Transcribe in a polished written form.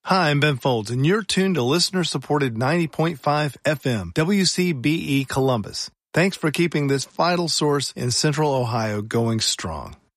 Hi, I'm Ben Folds, and you're tuned to listener-supported 90.5 FM, WCBE Columbus. Thanks for keeping this vital source in Central Ohio going strong.